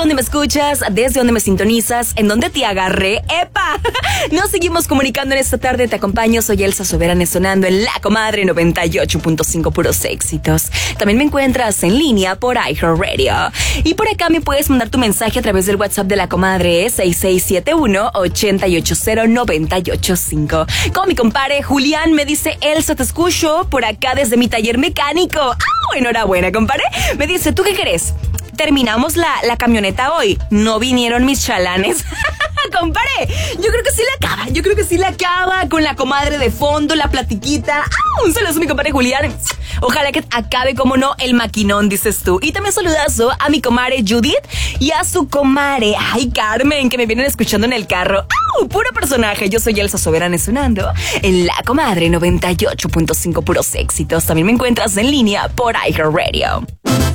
dónde me escuchas, desde dónde me sintonizas, en dónde te agarré. ¡Epa! Nos seguimos comunicando en esta tarde. Te acompaño, soy Elsa Soberane, sonando en La Comadre 98.5, puros éxitos. También me encuentras en línea por iHeartRadio. Y por acá me puedes mandar tu mensaje a través del WhatsApp de La Comadre 6671-880-985. Como mi compadre Julián me dice: Elsa, te escucho por acá desde mi taller mecánico. ¡Ah! Enhorabuena, compadre. Me dice: ¿tú qué crees? Terminamos la camioneta hoy. No vinieron mis chalanes. Compadre, yo creo que sí la acaba con la comadre de fondo, la platiquita. Un saludo a mi compadre Julián. Ojalá que acabe, como no, el maquinón, dices tú. Y también saludazo a mi comadre Judith y a su comadre, Carmen, que me vienen escuchando en el carro. Puro personaje. Yo soy Elsa Soberane, sonando en La Comadre 98.5, puros éxitos. También me encuentras en línea por iHeartRadio.